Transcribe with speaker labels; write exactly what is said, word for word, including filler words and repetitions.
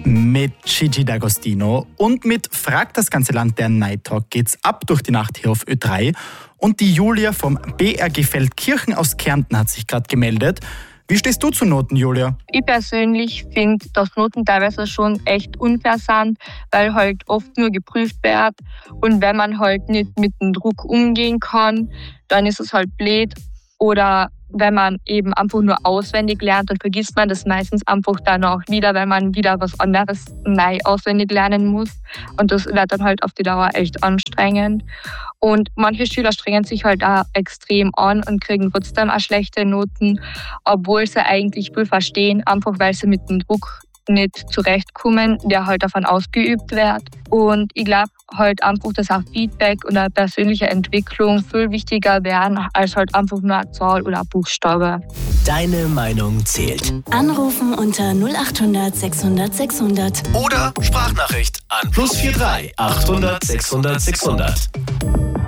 Speaker 1: Mit Gigi D'Agostino und mit Frag das ganze Land, der Night Talk, geht's ab durch die Nacht hier auf Ö drei. Und die Julia vom B R G Feldkirchen aus Kärnten hat sich gerade gemeldet. Wie stehst du zu Noten, Julia?
Speaker 2: Ich persönlich finde, dass Noten teilweise schon echt unfair sind, weil halt oft nur geprüft wird. Und wenn man halt nicht mit dem Druck umgehen kann, dann ist es halt blöd. Oder wenn man eben einfach nur auswendig lernt, dann vergisst man das meistens einfach dann auch wieder, weil man wieder was anderes neu auswendig lernen muss. Und das wird dann halt auf die Dauer echt anstrengend. Und manche Schüler strengen sich halt auch extrem an und kriegen trotzdem auch schlechte Noten, obwohl sie eigentlich viel verstehen, einfach weil sie mit dem Druck nicht zurechtkommen, der halt davon ausgeübt wird. Und ich glaube halt einfach, dass auch Feedback und eine persönliche Entwicklung viel wichtiger wären, als halt einfach nur eine Zahl oder ein Buchstabe.
Speaker 3: Deine Meinung zählt.
Speaker 4: Anrufen unter null acht hundert sechshundert sechshundert.
Speaker 3: Oder Sprachnachricht an plus vier drei achthundert sechshundert sechshundert.